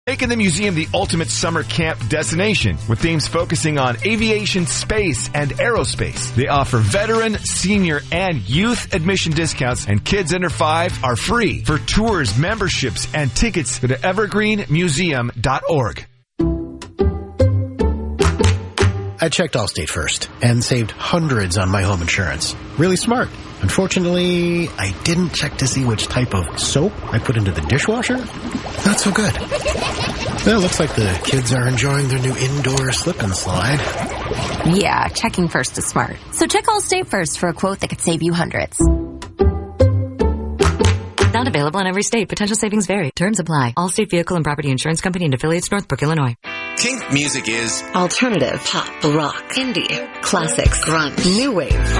Making the museum the ultimate summer camp destination with themes focusing on aviation, space, and aerospace. They offer veteran, senior, and youth admission discounts, and kids under 5 are free. For tours, memberships, and tickets, go to evergreenmuseum.org. I checked Allstate first and saved hundreds on my home insurance. Really smart. Unfortunately, I didn't check to see which type of soap I put into the dishwasher. Not so good. Well, looks like the kids are enjoying their new indoor slip and slide. Yeah, checking first is smart. So check Allstate first for a quote that could save you hundreds. Not available in every state. Potential savings vary. Terms apply. Allstate Vehicle and Property Insurance Company and affiliates, Northbrook, Illinois. Kink music is alternative, pop, rock, indie, classics, grunge, new wave,